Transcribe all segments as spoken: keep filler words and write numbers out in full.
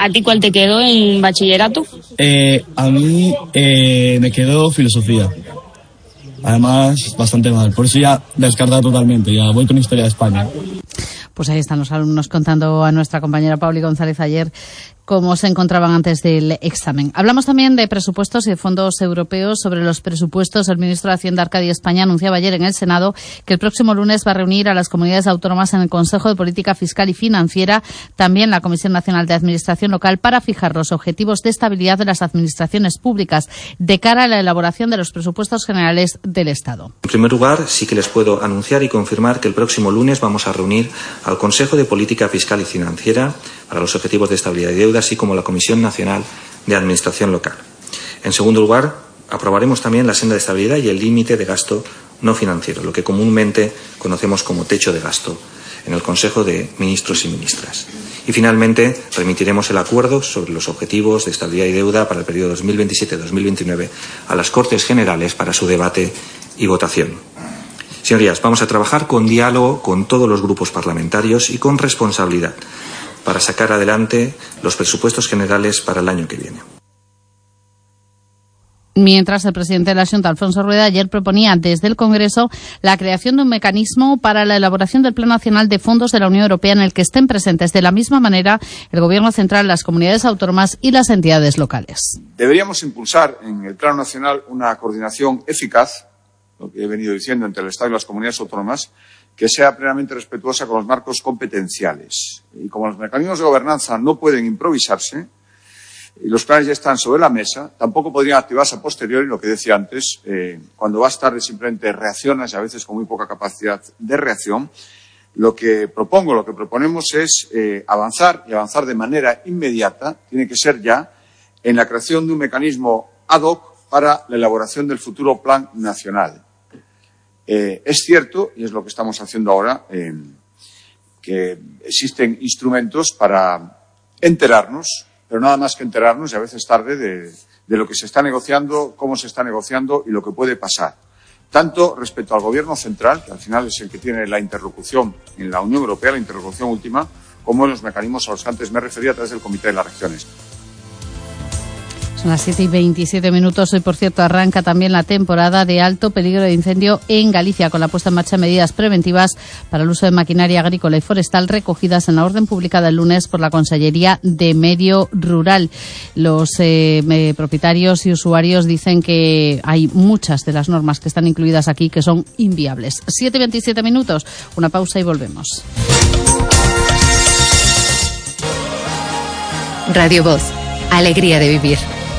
¿A ti cuál te quedó en bachillerato? Eh, a mí eh, me quedó filosofía. Además, bastante mal. Por eso ya descartado totalmente. Ya voy con historia de España. Pues ahí están los alumnos contando a nuestra compañera Pauli González ayer cómo se encontraban antes del examen. Hablamos también de presupuestos y de fondos europeos. Sobre los presupuestos, el ministro de Hacienda, Arcadi España, anunciaba ayer en el Senado que el próximo lunes va a reunir a las comunidades autónomas en el Consejo de Política Fiscal y Financiera, también la Comisión Nacional de Administración Local, para fijar los objetivos de estabilidad de las administraciones públicas de cara a la elaboración de los presupuestos generales del Estado. En primer lugar, sí que les puedo anunciar y confirmar que el próximo lunes vamos a reunir al Consejo de Política Fiscal y Financiera para los objetivos de estabilidad y deuda, así como la Comisión Nacional de Administración Local. En segundo lugar, aprobaremos también la senda de estabilidad y el límite de gasto no financiero, lo que comúnmente conocemos como techo de gasto, en el Consejo de Ministros y Ministras. Y finalmente, remitiremos el acuerdo sobre los objetivos de estabilidad y deuda para el periodo dos mil veintisiete a dos mil veintinueve a las Cortes Generales para su debate y votación. Señorías, vamos a trabajar con diálogo con todos los grupos parlamentarios y con responsabilidad para sacar adelante los presupuestos generales para el año que viene. Mientras, el presidente de la Xunta, Alfonso Rueda, ayer proponía desde el Congreso la creación de un mecanismo para la elaboración del Plan Nacional de Fondos de la Unión Europea en el que estén presentes de la misma manera el Gobierno central, las comunidades autónomas y las entidades locales. Deberíamos impulsar en el Plano Nacional una coordinación eficaz, lo que he venido diciendo, entre el Estado y las comunidades autónomas, que sea plenamente respetuosa con los marcos competenciales. Y como los mecanismos de gobernanza no pueden improvisarse, y los planes ya están sobre la mesa, tampoco podrían activarse a posteriori, lo que decía antes, eh, cuando vas tarde simplemente reaccionas y a veces con muy poca capacidad de reacción. Lo que propongo, lo que proponemos es eh, avanzar y avanzar de manera inmediata, tiene que ser ya, en la creación de un mecanismo ad hoc para la elaboración del futuro Plan Nacional. Eh, es cierto, y es lo que estamos haciendo ahora, eh, que existen instrumentos para enterarnos, pero nada más que enterarnos, y a veces tarde, de, de lo que se está negociando, cómo se está negociando y lo que puede pasar. Tanto respecto al Gobierno central, que al final es el que tiene la interlocución en la Unión Europea, la interlocución última, como en los mecanismos a los que antes me refería a través del Comité de las Regiones. Son las siete y veintisiete minutos. Hoy, por cierto, arranca también la temporada de alto peligro de incendio en Galicia, con la puesta en marcha de medidas preventivas para el uso de maquinaria agrícola y forestal recogidas en la orden publicada el lunes por la Consellería de Medio Rural. Los eh, propietarios y usuarios dicen que hay muchas de las normas que están incluidas aquí que son inviables. siete y veintisiete minutos. Una pausa y volvemos. Radio Voz. Alegría de vivir.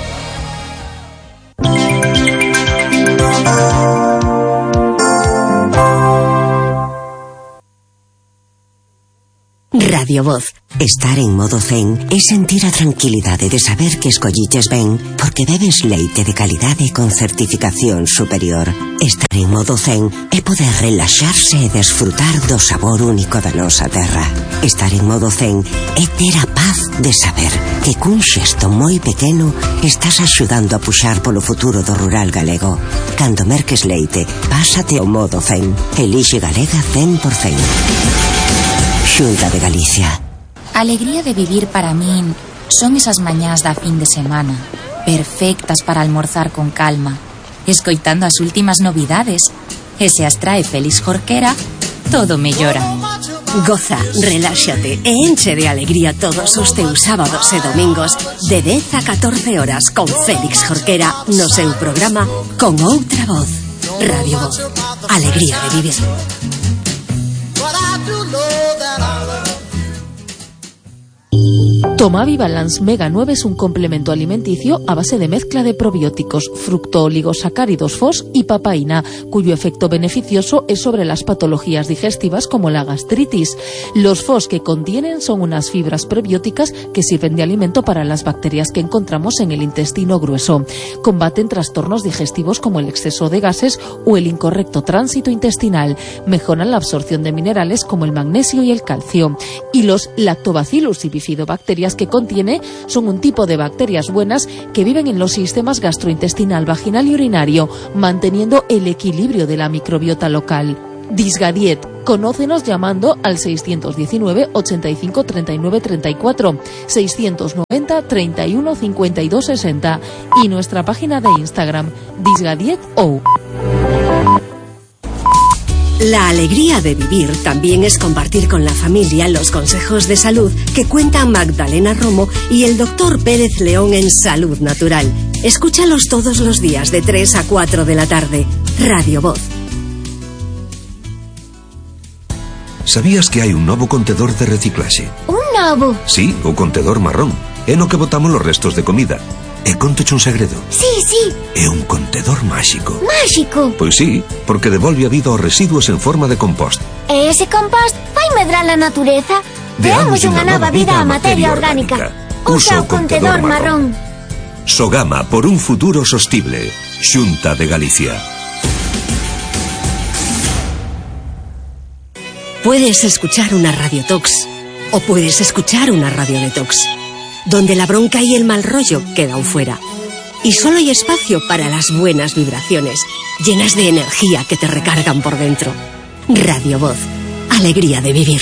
Radio Voz. Estar en modo zen é sentir a tranquilidade de saber que escolliches ben porque bebes leite de calidade con certificación superior. Estar en modo zen é poder relaxarse e desfrutar do sabor único da nosa terra. Estar en modo zen é ter a paz de saber que cun xesto moi pequeno estás axudando a puxar polo futuro do rural galego. Cando merques leite, pásate ao modo zen. Elixe Galega cen por cen. Xunta de Galicia. Alegría de vivir para min son esas mañás da fin de semana, perfectas para almorzar con calma, escoitando as últimas novidades, e se as trae Félix Jorquera, todo mellora. Goza, reláxate e enche de alegría todos os teus sábados e domingos de dez a catorce horas con Félix Jorquera no seu programa Con Outra Voz. Radio Voz. Alegría de vivir. Tomavi Balance Mega nueve es un complemento alimenticio a base de mezcla de probióticos, fructooligosacáridos F O S y papaína, cuyo efecto beneficioso es sobre las patologías digestivas como la gastritis. Los F O S que contienen son unas fibras prebióticas que sirven de alimento para las bacterias que encontramos en el intestino grueso. Combaten trastornos digestivos como el exceso de gases o el incorrecto tránsito intestinal. Mejoran la absorción de minerales como el magnesio y el calcio. Y los Lactobacillus y bifidobacterias que contiene son un tipo de bacterias buenas que viven en los sistemas gastrointestinal, vaginal y urinario, manteniendo el equilibrio de la microbiota local. Disgadiet. Conócenos llamando al seiscientos diecinueve, ochenta y cinco, treinta y nueve, treinta y cuatro, seiscientos noventa, treinta y uno, cincuenta y dos, sesenta y nuestra página de Instagram, disgadiet.ou. La alegría de vivir también es compartir con la familia los consejos de salud que cuentan Magdalena Romo y el doctor Pérez León en Salud Natural. Escúchalos todos los días de tres a cuatro de la tarde. Radio Voz. Sabías que hai un novo contedor de reciclaxe? Un novo? Sí, o contedor marrón. É no que botamos los restos de comida. E contoche un segredo. Sí, sí. É un contedor máxico. Máxico? Pois sí, porque devolve a vida aos residuos en forma de compost. E ese compost vai medrar a natureza? Deamos unha nova vida á materia orgánica. Usa o contedor marrón. Sogama por un futuro sostible. Xunta de Galicia. Puedes escuchar una radiotox o puedes escuchar una radio detox, donde la bronca y el mal rollo quedan fuera. Y solo hay espacio para las buenas vibraciones, llenas de energía que te recargan por dentro. Radio Voz. Alegría de vivir.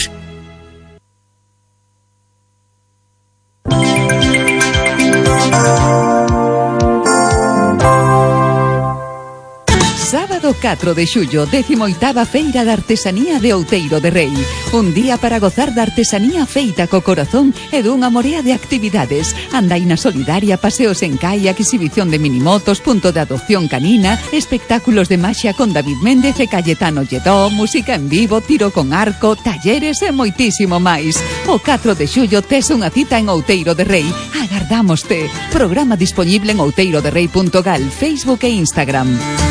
Sábado catro de xullo, décimo oitava Feira de Artesanía de Outeiro de Rei. Un día para gozar da artesanía feita co corazón e dunha morea de actividades. Andaina solidaria, paseos en kayak, exhibición de minimotos, punto de adopción canina, espectáculos de maxia con David Méndez e Cayetano Lledó, música en vivo, tiro con arco, talleres e moitísimo máis. O catro de xullo tes unha cita en Outeiro de Rei. Agardámoste. Programa disponible en outeiroderrei punto gal, Facebook e Instagram.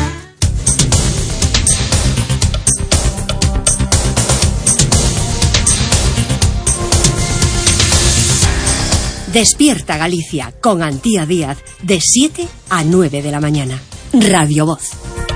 Despierta Galicia con Antía Díaz de siete a nueve de la mañana. Radio Voz.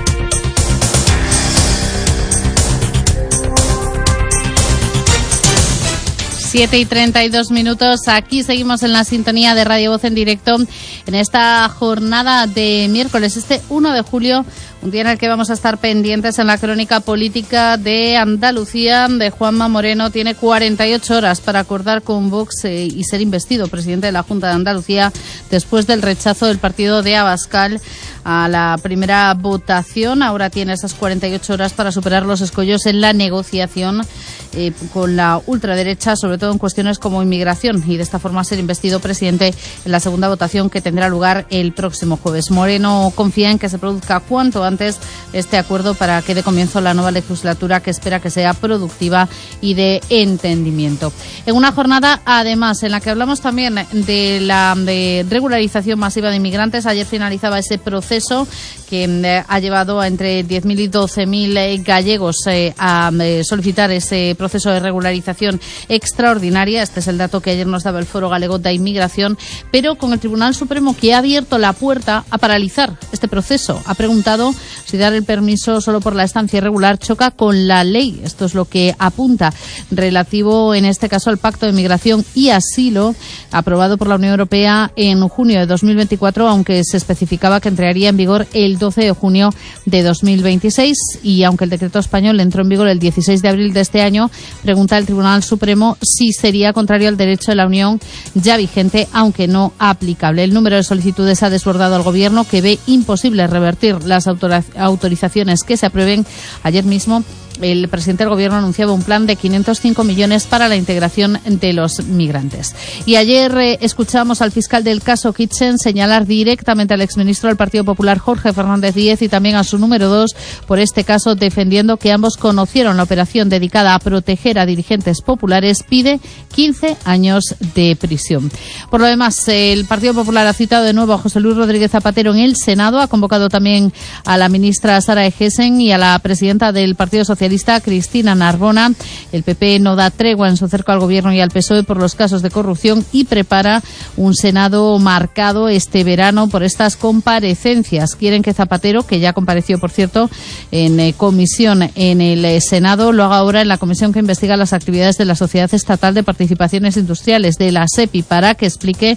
siete y treinta y dos minutos. Aquí seguimos en la sintonía de Radio Voz en directo en esta jornada de miércoles, este uno de julio, un día en el que vamos a estar pendientes en la crónica política de Andalucía de Juanma Moreno. Tiene cuarenta y ocho horas para acordar con Vox eh, y ser investido presidente de la Junta de Andalucía después del rechazo del partido de Abascal a la primera votación. Ahora tiene esas cuarenta y ocho horas para superar los escollos en la negociación eh, con la ultraderecha, sobre todo en cuestiones como inmigración, y de esta forma ser investido presidente en la segunda votación que tendrá lugar el próximo jueves. Moreno confía en que se produzca cuanto antes este acuerdo para que dé comienzo la nueva legislatura, que espera que sea productiva y de entendimiento. En una jornada, además, en la que hablamos también de la de regularización masiva de inmigrantes. Ayer finalizaba ese proceso que eh, ha llevado a entre diez mil y doce mil eh, gallegos eh, a eh, solicitar ese proceso de regularización extraordinaria. Este es el dato que ayer nos daba el Foro Galego de Inmigración, pero con el Tribunal Supremo, que ha abierto la puerta a paralizar este proceso. Ha preguntado si dar el permiso solo por la estancia irregular choca con la ley. Esto es lo que apunta, relativo en este caso al Pacto de Migración y Asilo, aprobado por la Unión Europea en junio de dos mil veinticuatro, aunque se especificaba que entraría en vigor el doce de junio de dos mil veintiséis, y aunque el decreto español entró en vigor el dieciséis de abril de este año, pregunta el Tribunal Supremo si sería contrario al derecho de la Unión ya vigente, aunque no aplicable. El número de solicitudes ha desbordado al Gobierno, que ve imposible revertir las autorizaciones que se aprueben. Ayer mismo el presidente del Gobierno anunciaba un plan de quinientos cinco millones para la integración de los migrantes. Y ayer eh, escuchamos al fiscal del caso Kitchen señalar directamente al exministro del Partido Popular, Jorge Fernández Díez, y también a su número dos por este caso, defendiendo que ambos conocieron la operación dedicada a proteger a dirigentes populares. Pide quince años de prisión. Por lo demás, el Partido Popular ha citado de nuevo a José Luis Rodríguez Zapatero en el Senado. Ha convocado también a la ministra Sara Egesen y a la presidenta del Partido Socialista, Cristina Narbona. El P P no da tregua en su cerco al Gobierno y al P S O E por los casos de corrupción y prepara un Senado marcado este verano por estas comparecencias. Quieren que Zapatero, que ya compareció, por cierto, en eh, comisión en el eh, Senado, lo haga ahora en la comisión que investiga las actividades de la Sociedad Estatal de Participaciones Industriales, de la SEPI, para que explique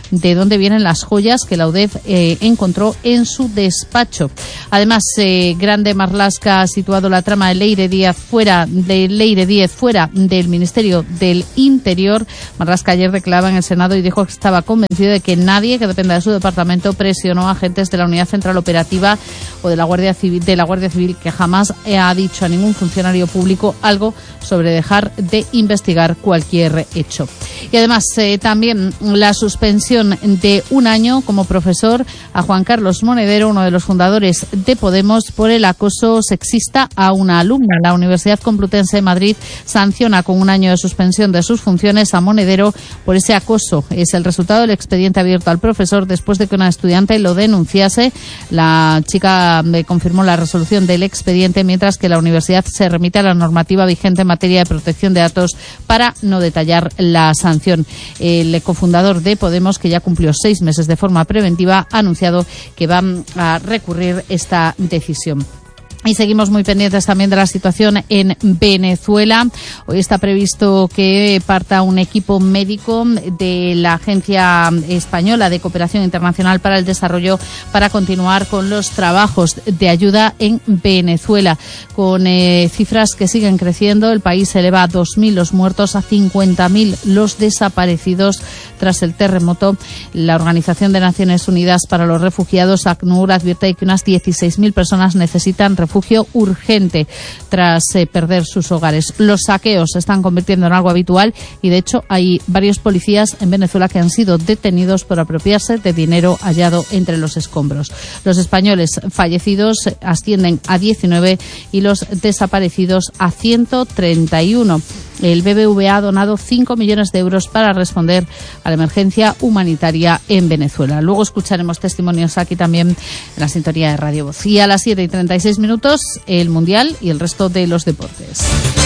de dónde vienen las joyas que la UDEF eh, encontró en su despacho. Además, eh, Grande Marlaska ha situado la trama de Leire Díaz fuera de Leire Díez fuera del Ministerio del Interior. Marlaska ayer declaraba en el Senado y dijo que estaba convencido de que nadie que dependa de su departamento presionó a agentes de la Unidad Central Operativa o de la Guardia Civil, de la Guardia Civil, que jamás ha dicho a ningún funcionario público algo sobre dejar de investigar cualquier hecho. Y además, eh, también la suspensión de un año como profesor a Juan Carlos Monedero, uno de los fundadores de Podemos, por el acoso sexista a una alumna. La Universidad Complutense de Madrid sanciona con un año de suspensión de sus funciones a Monedero por ese acoso. Es el resultado del expediente abierto al profesor después de que una estudiante lo denunciase. La chica me confirmó la resolución del expediente, mientras que la universidad se remite a la normativa vigente en materia de protección de datos para no detallar la sanción. El cofundador de Podemos, que ya cumplió seis meses de forma preventiva, ha anunciado que van a recurrir esta decisión. Y seguimos muy pendientes también de la situación en Venezuela. Hoy está previsto que parta un equipo médico de la Agencia Española de Cooperación Internacional para el Desarrollo para continuar con los trabajos de ayuda en Venezuela. Con eh, cifras que siguen creciendo, el país eleva a dos mil los muertos, a cincuenta mil los desaparecidos tras el terremoto. La Organización de Naciones Unidas para los Refugiados, ACNUR, advierte que unas dieciséis mil personas necesitan refugio urgente tras eh, perder sus hogares. Los saqueos se están convirtiendo en algo habitual y, de hecho, hay varios policías en Venezuela que han sido detenidos por apropiarse de dinero hallado entre los escombros. Los españoles fallecidos ascienden a diecinueve y los desaparecidos a ciento treinta y uno. El B B V A ha donado cinco millones de euros para responder a la emergencia humanitaria en Venezuela. Luego escucharemos testimonios aquí también en la sintonía de Radio Voz. Y a las siete y treinta y seis minutos, el Mundial y el resto de los deportes.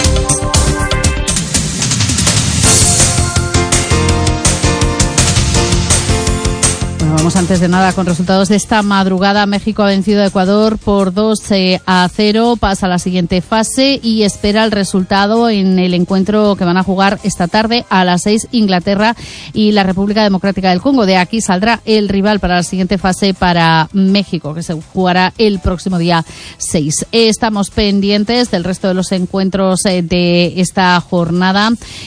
Vamos antes de nada con resultados de esta madrugada. México ha vencido a Ecuador por dos a cero, pasa a la siguiente fase y espera el resultado en el encuentro que van a jugar esta tarde a las seis Inglaterra y la República Democrática del Congo. De aquí saldrá el rival para la siguiente fase para México, que se jugará el próximo día seis. Estamos pendientes del resto de los encuentros de esta jornada.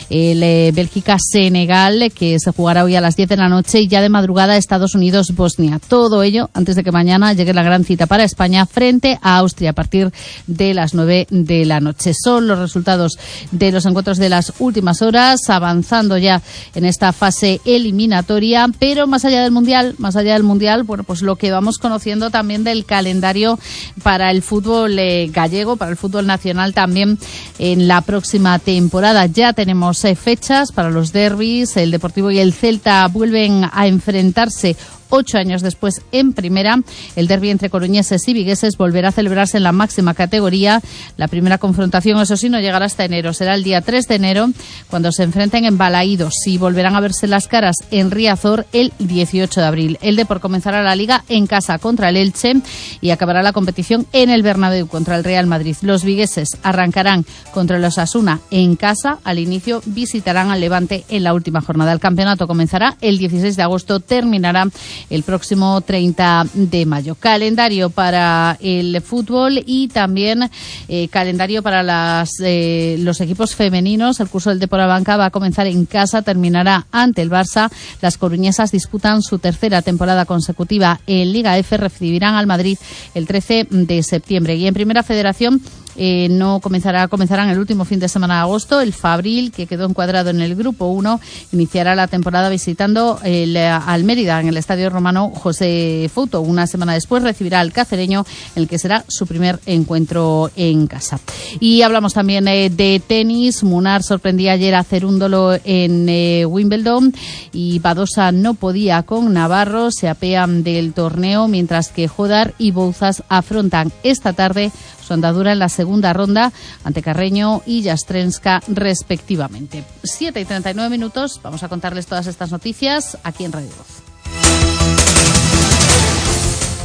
El Bélgica-Senegal, que se jugará hoy a las diez de la noche, y ya de madrugada Estados Unidos-Bosnia. Todo ello antes de que mañana llegue la gran cita para España frente a Austria a partir de las nueve de la noche. Son los resultados de los encuentros de las últimas horas, avanzando ya en esta fase eliminatoria, pero más allá del Mundial, más allá del Mundial, bueno, pues lo que vamos conociendo también del calendario para el fútbol eh, gallego, para el fútbol nacional también en la próxima temporada. Ya tenemos eh, fechas para los derbis. El Deportivo y el Celta vuelven a enfrentarse ocho años después en primera. El derbi entre coruñeses y vigueses volverá a celebrarse en la máxima categoría. La primera confrontación, eso sí, no llegará hasta enero. Será el día tres de enero cuando se enfrenten en Balaídos y volverán a verse las caras en Riazor el dieciocho de abril. El Depor comenzará la liga en casa contra el Elche y acabará la competición en el Bernabéu contra el Real Madrid. Los vigueses arrancarán contra el Osasuna en casa. Al inicio visitarán al Levante en la última jornada. El campeonato comenzará el dieciséis de agosto, terminará el próximo treinta de mayo. Calendario para el fútbol y también eh, calendario para las, eh, los equipos femeninos. El curso del Depor Abanca va a comenzar en casa, terminará ante el Barça. Las coruñesas disputan su tercera temporada consecutiva en Liga F, recibirán al Madrid el trece de septiembre. Y en Primera Federación Eh, no comenzará, comenzarán el último fin de semana de agosto. El Fabril, que quedó encuadrado en el grupo uno, iniciará la temporada visitando el al Mérida en el Estadio Romano José Fouto. Una semana después recibirá al Cacereño, en el que será su primer encuentro en casa. Y hablamos también eh, de tenis. Munar sorprendía ayer a Cerúndolo en eh, Wimbledon y Badosa no podía con Navarro. Se apean del torneo, mientras que Jodar y Bouzas afrontan esta tarde su andadura en la segunda ronda ante Carreño y Jastrenska respectivamente. siete y treinta y nueve minutos. Vamos a contarles todas estas noticias aquí en Radio Voz.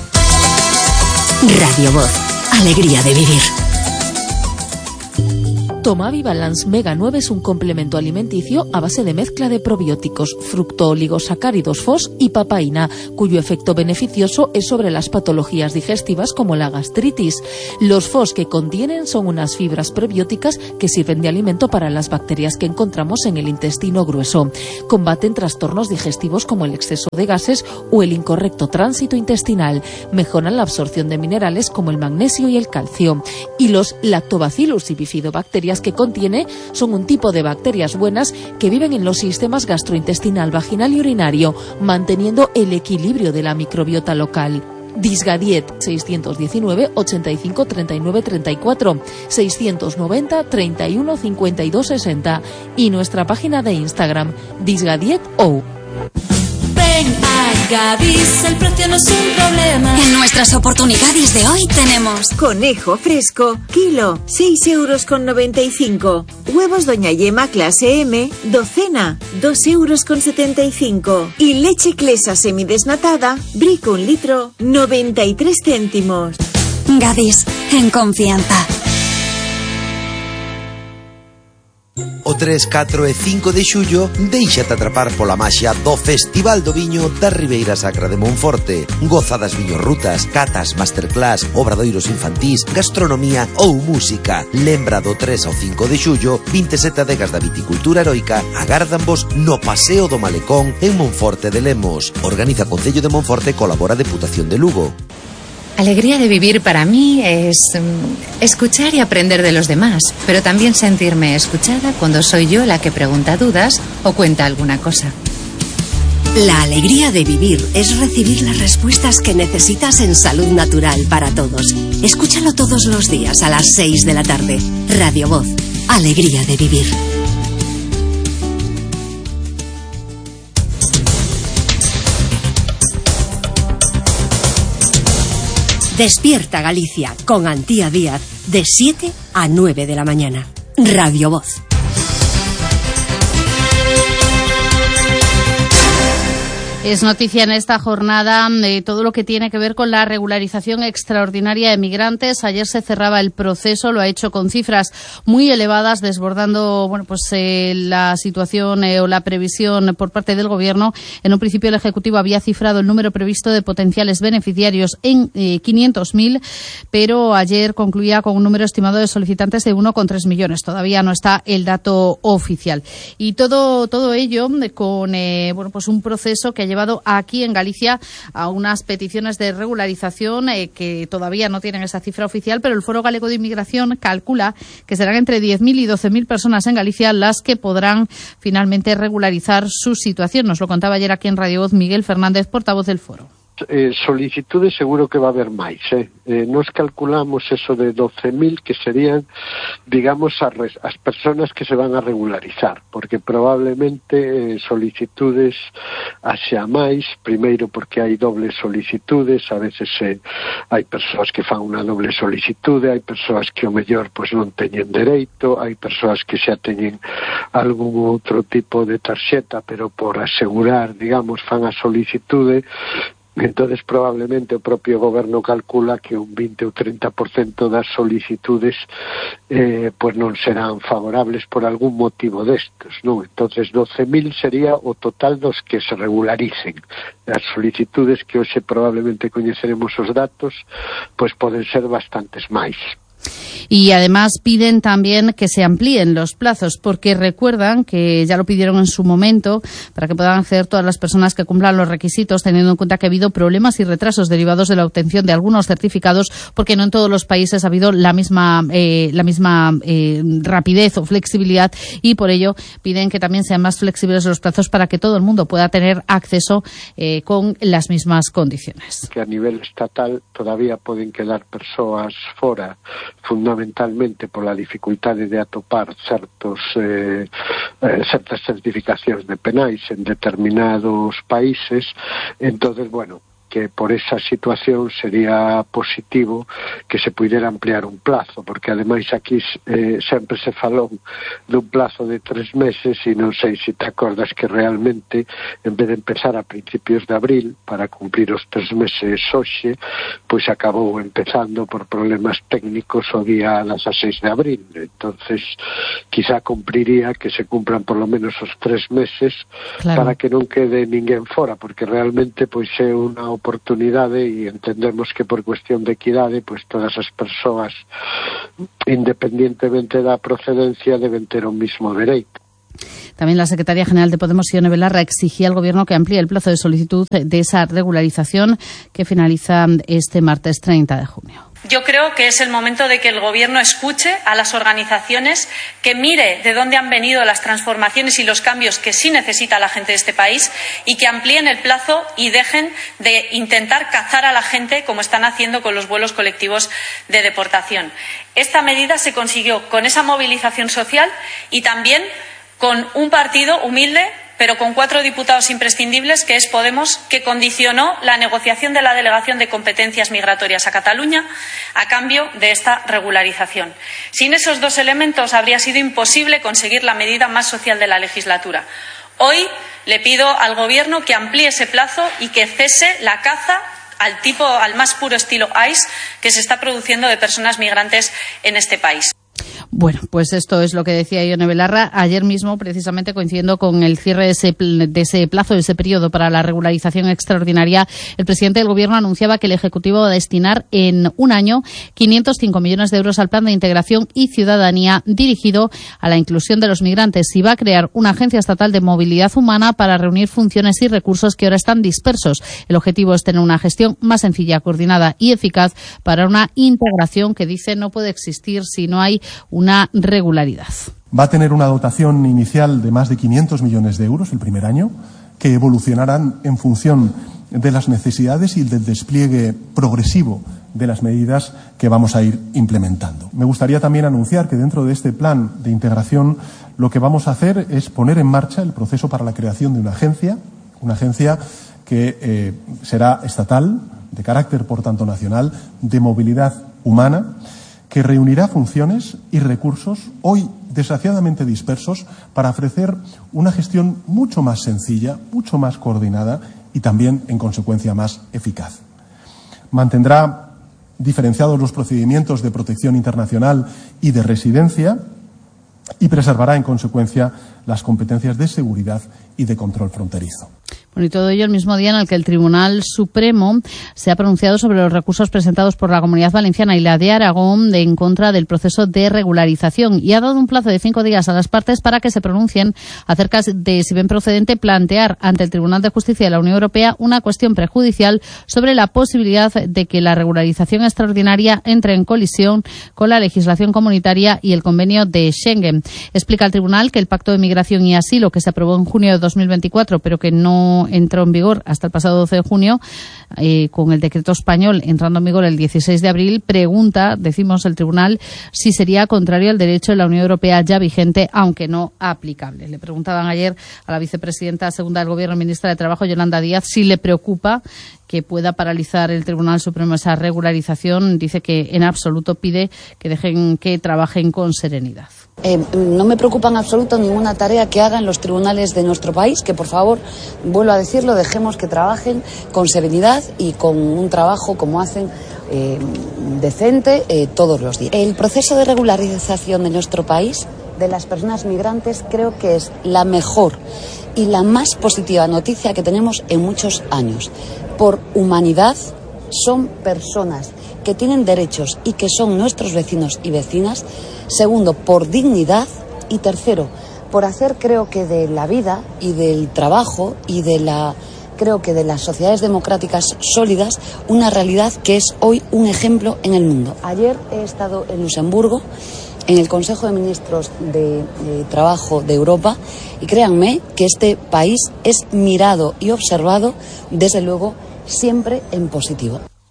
Radio Voz. Alegría de vivir. Tomavi Balance Mega nueve es un complemento alimenticio a base de mezcla de probióticos, fructooligosacáridos F O S y papaína, cuyo efecto beneficioso es sobre las patologías digestivas como la gastritis. Los F O S que contienen son unas fibras prebióticas que sirven de alimento para las bacterias que encontramos en el intestino grueso. Combaten trastornos digestivos como el exceso de gases o el incorrecto tránsito intestinal. Mejoran la absorción de minerales como el magnesio y el calcio. Y los Lactobacillus y bifidobacterias que contiene son un tipo de bacterias buenas que viven en los sistemas gastrointestinal, vaginal y urinario, manteniendo el equilibrio de la microbiota local. Disgadiet seiscientos diecinueve ochenta y cinco treinta y nueve treinta y cuatro, seiscientos noventa treinta y uno cincuenta y dos sesenta y nuestra página de Instagram Disgadiet O. Ven a Gadis, el precio no es un problema. En nuestras oportunidades de hoy tenemos conejo fresco, kilo, seis euros con noventa y cinco. Huevos Doña Yema clase M, docena, dos euros con setenta y cinco. Y leche Clesa semidesnatada, Brico un litro, noventa y tres céntimos. Gadis, en confianza. O tres, catro e cinco de xullo déixate atrapar pola maxia do Festival do Viño da Ribeira Sacra de Monforte. Goza das viñorrutas, catas, masterclass, obradoiros infantís, gastronomía ou música. Lembra do tres ao cinco de xullo, vinte e sete adegas da viticultura heroica agárdanvos no Paseo do Malecón en Monforte de Lemos. Organiza Concello de Monforte, colabora Deputación de Lugo. Alegría de vivir para mí es um, escuchar y aprender de los demás, pero también sentirme escuchada cuando soy yo la que pregunta dudas o cuenta alguna cosa. La alegría de vivir es recibir las respuestas que necesitas en Salud Natural para Todos. Escúchalo todos los días a las seis de la tarde. Radio Voz. Alegría de vivir. Despierta Galicia con Antía Díaz de siete a nueve de la mañana. Radio Voz. Es noticia en esta jornada de todo lo que tiene que ver con la regularización extraordinaria de migrantes. Ayer se cerraba el proceso, lo ha hecho con cifras muy elevadas, desbordando bueno pues eh, la situación eh, o la previsión por parte del Gobierno. En un principio el Ejecutivo había cifrado el número previsto de potenciales beneficiarios en eh, quinientos mil, pero ayer concluía con un número estimado de solicitantes de uno coma tres millones. Todavía no está el dato oficial. Y todo todo ello con eh, bueno pues un proceso que ha llevado aquí en Galicia a unas peticiones de regularización eh, que todavía no tienen esa cifra oficial, pero el Foro Galego de Inmigración calcula que serán entre diez mil y doce mil personas en Galicia las que podrán finalmente regularizar su situación. Nos lo contaba ayer aquí en Radio Voz Miguel Fernández, portavoz del Foro. Eh, solicitudes seguro que va a haber máis, eh? Eh, nos calculamos eso de doce mil que serían, digamos, as, res, as personas que se van a regularizar, porque probablemente eh, solicitudes haxa máis, primeiro porque hai dobles solicitudes, a veces eh, hai persoas que fan unha doble solicitude, hai persoas que o mellor pois non teñen dereito, hai persoas que xa teñen algún outro tipo de tarxeta, pero por asegurar, digamos, fan a solicitude. Entonces probablemente o propio goberno calcula que un vinte ou trinta por cento das solicitudes eh, pues non serán favorables por algún motivo destes, non? Entonces doce mil sería o total dos que se regularicen. As solicitudes que hoxe probablemente coñeceremos os datos, pues poden ser bastantes máis. Y además piden también que se amplíen los plazos, porque recuerdan que ya lo pidieron en su momento para que puedan acceder todas las personas que cumplan los requisitos, teniendo en cuenta que ha habido problemas y retrasos derivados de la obtención de algunos certificados, porque no en todos los países ha habido la misma eh, la misma eh, rapidez o flexibilidad, y por ello piden que también sean más flexibles los plazos para que todo el mundo pueda tener acceso eh, con las mismas condiciones. Que a nivel estatal todavía poden quedar persoas fora, fundamentalmente pola dificultade de atopar certos eh, eh, certas certificacións de penais en determinados países. Entonces, bueno, que por esa situación sería positivo que se pudiera ampliar un plazo, porque ademais aquí eh, sempre se falou dun plazo de tres meses e non sei se te acordas que realmente en vez de empezar a principios de abril para cumplir os tres meses hoxe, pois acabou empezando por problemas técnicos o día dieciséis de abril. Entonces quizá cumpliría que se cumplan por lo menos os tres meses, claro, para que non quede ninguén fora, porque realmente pois é unha oportunidade e entendemos que por cuestión de equidade pois todas as persoas independientemente da procedencia deben ter o mismo dereito. También la secretaria general de Podemos, Ione Belarra, exigía al Gobierno que amplíe el plazo de solicitud de esa regularización que finaliza este martes treinta de junio. Yo creo que es el momento de que el Gobierno escuche a las organizaciones, que mire de dónde han venido las transformaciones y los cambios que sí necesita la gente de este país y que amplíen el plazo y dejen de intentar cazar a la gente como están haciendo con los vuelos colectivos de deportación. Esta medida se consiguió con esa movilización social y también con un partido humilde, pero con cuatro diputados imprescindibles, que es Podemos, que condicionó la negociación de la delegación de competencias migratorias a Cataluña a cambio de esta regularización. Sin esos dos elementos habría sido imposible conseguir la medida más social de la legislatura. Hoy le pido al Gobierno que amplíe ese plazo y que cese la caza al tipo, al más puro estilo ICE que se está produciendo de personas migrantes en este país. Bueno, pues esto es lo que decía Ione Belarra ayer mismo, precisamente coincidiendo con el cierre de ese, de ese plazo, de ese periodo para la regularización extraordinaria. El presidente del Gobierno anunciaba que el Ejecutivo va a destinar en un año quinientos cinco millones de euros al Plan de Integración y Ciudadanía dirigido a la inclusión de los migrantes y va a crear una agencia estatal de movilidad humana para reunir funciones y recursos que ahora están dispersos. El objetivo es tener una gestión más sencilla, coordinada y eficaz para una integración que, dice, no puede existir si no hay una regularidad. Va a tener una dotación inicial de más de quinientos millones de euros el primer año, que evolucionarán en función de las necesidades y del despliegue progresivo de las medidas que vamos a ir implementando. Me gustaría también anunciar que dentro de este plan de integración lo que vamos a hacer es poner en marcha el proceso para la creación de una agencia, una agencia que eh, será estatal, de carácter por tanto nacional, de movilidad humana, que reunirá funciones y recursos hoy desgraciadamente dispersos para ofrecer una gestión mucho más sencilla, mucho más coordinada y también, en consecuencia, más eficaz. Mantendrá diferenciados los procedimientos de protección internacional y de residencia y preservará, en consecuencia, las competencias de seguridad y de control fronterizo. Bueno, y todo ello el mismo día en el que el Tribunal Supremo se ha pronunciado sobre los recursos presentados por la Comunidad Valenciana y la de Aragón de en contra del proceso de regularización y ha dado un plazo de cinco días a las partes para que se pronuncien acerca de si ven procedente plantear ante el Tribunal de Justicia de la Unión Europea una cuestión prejudicial sobre la posibilidad de que la regularización extraordinaria entre en colisión con la legislación comunitaria y el convenio de Schengen. Explica el Tribunal que el Pacto de Migración y Asilo, que se aprobó en junio de dos mil veinticuatro, pero que no entró en vigor hasta el pasado doce de junio, eh, con el decreto español entrando en vigor el dieciséis de abril, pregunta, decimos el Tribunal, si sería contrario al derecho de la Unión Europea ya vigente, aunque no aplicable. Le preguntaban ayer a la vicepresidenta segunda del Gobierno, ministra de Trabajo, Yolanda Díaz, si le preocupa que pueda paralizar el Tribunal Supremo esa regularización. Dice que en absoluto, pide que dejen que trabajen con serenidad. Eh, no me preocupa en absoluto ninguna tarea que hagan los tribunales de nuestro país, que por favor, vuelvo a decirlo, dejemos que trabajen con serenidad y con un trabajo como hacen eh, decente eh, todos los días. El proceso de regularización de nuestro país, de las personas migrantes, creo que es la mejor y la más positiva noticia que tenemos en muchos años. Por humanidad, son personas que tienen derechos y que son nuestros vecinos y vecinas. Segundo, por dignidad. Y tercero, por hacer, creo que de la vida y del trabajo y de la, creo que de las sociedades democráticas sólidas, una realidad que es hoy un ejemplo en el mundo. Ayer he estado en Luxemburgo, en el Consejo de Ministros de, de Trabajo de Europa, y créanme que este país es mirado y observado, desde luego, siempre en positivo.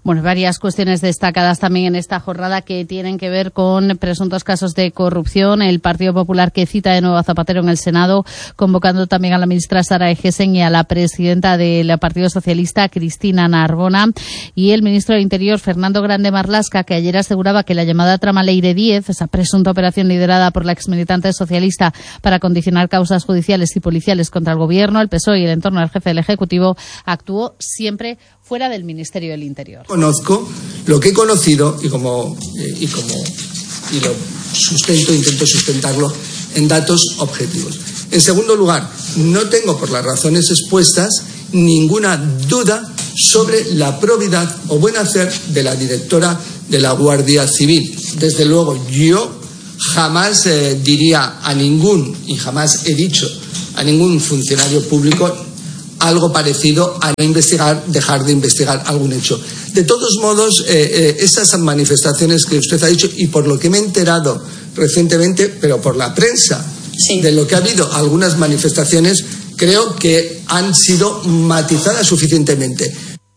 Bueno, varias cuestiones destacadas también en esta jornada que tienen que ver con presuntos casos de corrupción. El Partido Popular que cita de nuevo a Zapatero en el Senado, convocando también a la ministra Sara Egesen y a la presidenta del Partido Socialista, Cristina Narbona, y el ministro de Interior, Fernando Grande Marlaska, que ayer aseguraba que la llamada trama Leire diez, esa presunta operación liderada por la exmilitante socialista para condicionar causas judiciales y policiales contra el Gobierno, el P S O E y el entorno del jefe del Ejecutivo, actuó siempre fuera del Ministerio del Interior. Conozco lo que he conocido y como eh, y como y lo sustento, intento sustentarlo en datos objetivos. En segundo lugar, no tengo, por las razones expuestas, ninguna duda sobre la probidad o buen hacer de la directora de la Guardia Civil. Desde luego, yo jamás eh, diría a ningún, y jamás he dicho a ningún funcionario público algo parecido a no investigar, dejar de investigar algún hecho. De todos modos, eh, eh, esas manifestaciones que usted ha dicho, y por lo que me he enterado recientemente, pero por la prensa, sí, de lo que ha habido algunas manifestaciones, creo que han sido matizadas suficientemente.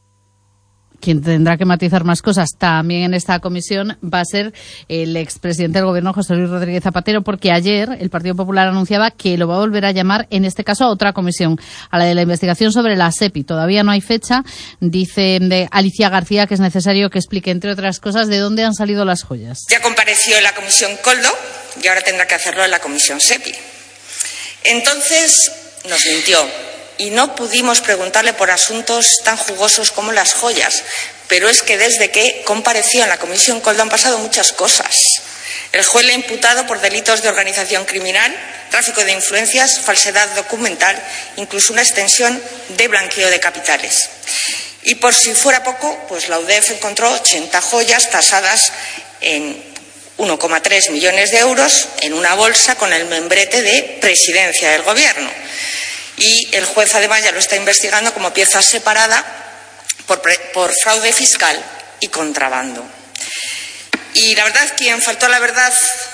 Quien tendrá que matizar más cosas también en esta comisión va a ser el expresidente del Gobierno, José Luis Rodríguez Zapatero, porque ayer el Partido Popular anunciaba que lo va a volver a llamar, en este caso, a otra comisión, a la de la investigación sobre la SEPI. Todavía no hay fecha. Dice de Alicia García que es necesario que explique, entre otras cosas, de dónde han salido las joyas. Ya compareció en la comisión Coldo y ahora tendrá que hacerlo en la comisión SEPI. Entonces nos mintió y no pudimos preguntarle por asuntos tan jugosos como las joyas, pero es que desde que compareció en la comisión Coldo han pasado muchas cosas. El juez le ha imputado por delitos de organización criminal, tráfico de influencias, falsedad documental, incluso una extensión de blanqueo de capitales. Y por si fuera poco, pues la U D E F encontró ochenta joyas tasadas en uno coma tres millones de euros en una bolsa con el membrete de presidencia del Gobierno. Y el juez además ya lo está investigando como pieza separada por, por fraude fiscal y contrabando. Y la verdad, quien faltó a la verdad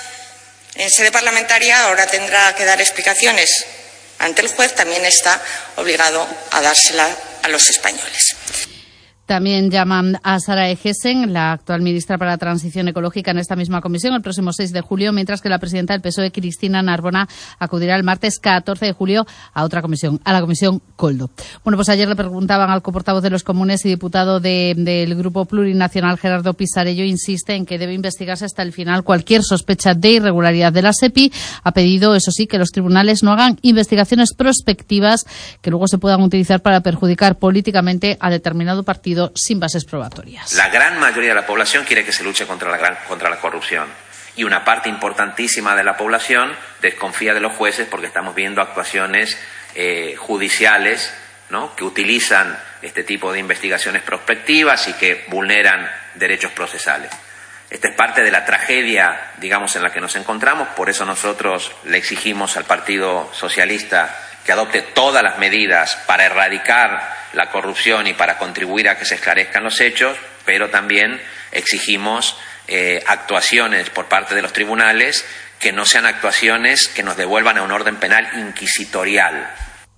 en sede parlamentaria ahora tendrá que dar explicaciones ante el juez, también está obligado a dársela a los españoles. También llaman a Sara Egesen, la actual ministra para la Transición Ecológica, en esta misma comisión el próximo seis de julio, mientras que la presidenta del P S O E, Cristina Narbona, acudirá el martes catorce de julio a otra comisión, a la comisión Coldo. Bueno, pues ayer le preguntaban al coportavoz de los comunes y diputado de, del Grupo Plurinacional, Gerardo Pisarello, insiste en que debe investigarse hasta el final cualquier sospecha de irregularidad de la SEPI. Ha pedido, eso sí, que los tribunales no hagan investigaciones prospectivas que luego se puedan utilizar para perjudicar políticamente a determinado partido sin bases probatorias. La gran mayoría de la población quiere que se luche contra la, gran, contra la corrupción y una parte importantísima de la población desconfía de los jueces porque estamos viendo actuaciones eh, judiciales, ¿no?, que utilizan este tipo de investigaciones prospectivas y que vulneran derechos procesales. Esta es parte de la tragedia, digamos, en la que nos encontramos. Por eso nosotros le exigimos al Partido Socialista que adopte todas las medidas para erradicar la corrupción y para contribuir a que se esclarezcan los hechos, pero también exigimos eh, actuaciones por parte de los tribunales que no sean actuaciones que nos devuelvan a un orden penal inquisitorial.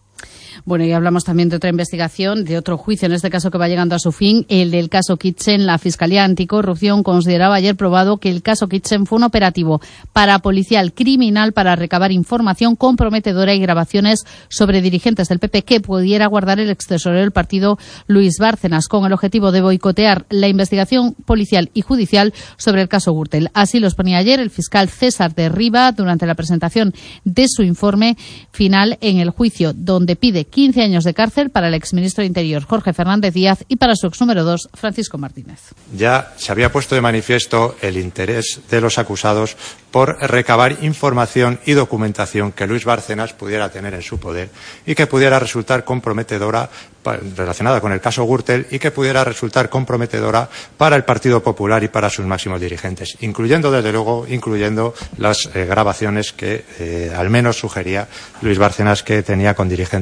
Bueno, y hablamos también de otra investigación, de otro juicio, en este caso que va llegando a su fin, el del caso Kitchen. La Fiscalía Anticorrupción consideraba ayer probado que el caso Kitchen fue un operativo parapolicial criminal para recabar información comprometedora y grabaciones sobre dirigentes del P P que pudiera guardar el extesorero del partido, Luis Bárcenas, con el objetivo de boicotear la investigación policial y judicial sobre el caso Gürtel. Así lo exponía ayer el fiscal César de Riva durante la presentación de su informe final en el juicio, donde pide quince años de cárcel para el exministro de Interior, Jorge Fernández Díaz, y para su ex número dos, Francisco Martínez. Ya se había puesto de manifiesto el interés de los acusados por recabar información y documentación que Luis Bárcenas pudiera tener en su poder y que pudiera resultar comprometedora relacionada con el caso Gürtel y que pudiera resultar comprometedora para el Partido Popular y para sus máximos dirigentes, incluyendo, desde luego, incluyendo las eh, grabaciones que eh, al menos sugería Luis Bárcenas que tenía con dirigentes del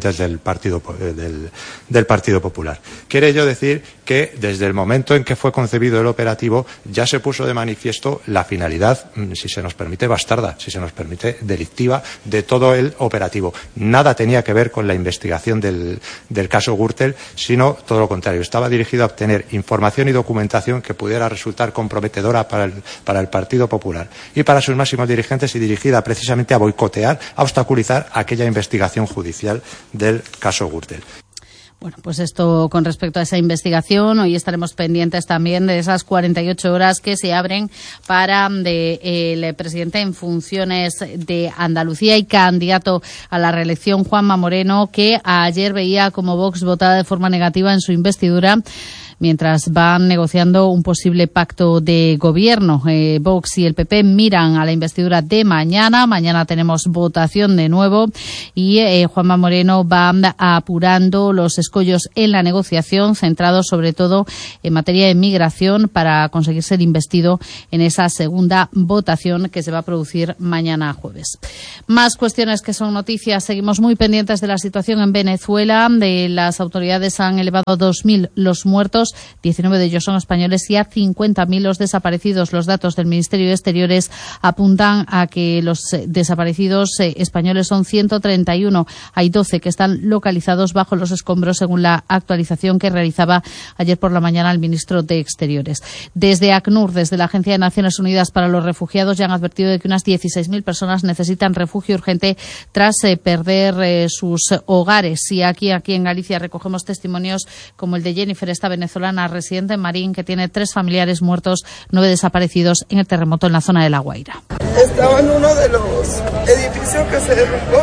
Partido, del, del Partido Popular. Quiere ello decir que desde el momento en que fue concebido el operativo ya se puso de manifiesto la finalidad, si se nos permite, bastarda, si se nos permite, delictiva de todo el operativo. Nada tenía que ver con la investigación del, del caso Gürtel, sino todo lo contrario. Estaba dirigido a obtener información y documentación que pudiera resultar comprometedora para el, para el Partido Popular y para sus máximos dirigentes, y dirigida precisamente a boicotear, a obstaculizar aquella investigación judicial del caso Gürtel. Bueno, pues esto con respecto a esa investigación. Hoy estaremos pendientes también de esas cuarenta y ocho horas que se abren para de, el presidente en funciones de Andalucía y candidato a la reelección, Juanma Moreno, que ayer veía como Vox votaba de forma negativa en su investidura, mientras van negociando un posible pacto de gobierno. Eh, Vox y el P P miran a la investidura de mañana. Mañana tenemos votación de nuevo y eh, Juanma Moreno va apurando los escollos en la negociación, centrado sobre todo en materia de migración, para conseguir ser investido en esa segunda votación que se va a producir mañana jueves. Más cuestiones que son noticias. Seguimos muy pendientes de la situación en Venezuela. De las autoridades han elevado a dos mil los muertos, diecinueve de ellos son españoles, y a cincuenta mil los desaparecidos. Los datos del Ministerio de Exteriores apuntan a que los desaparecidos eh, españoles son ciento treinta y uno. Hay doce que están localizados bajo los escombros, según la actualización que realizaba ayer por la mañana el ministro de Exteriores. Desde ACNUR, desde la Agencia de Naciones Unidas para los Refugiados, ya han advertido de que unas dieciséis mil personas necesitan refugio urgente tras eh, perder eh, sus hogares. Y aquí, aquí en Galicia recogemos testimonios como el de Jennifer, esta venezolana residente en Marín, que tiene tres familiares muertos, nueve desaparecidos en el terremoto en la zona de La Guaira. Estaba en uno de los edificios que se derrumbó.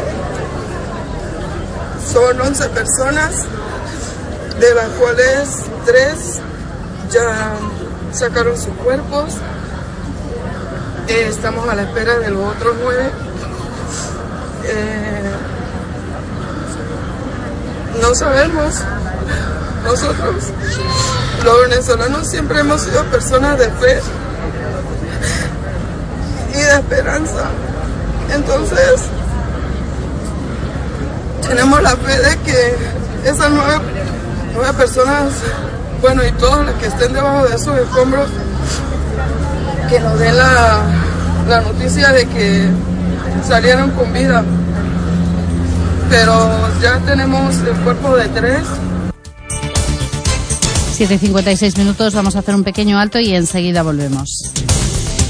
Son once personas, de las cuales tres ya sacaron sus cuerpos. Eh, estamos a la espera de los otros nueve. Eh, no sabemos. Nosotros, los venezolanos, siempre hemos sido personas de fe y de esperanza. Entonces, tenemos la fe de que esas nueve, nueve personas, bueno, y todas las que estén debajo de esos escombros, que nos den la, la noticia de que salieron con vida. Pero ya tenemos el cuerpo de tres. siete y cincuenta y seis minutos, vamos a hacer un pequeño alto y enseguida volvemos.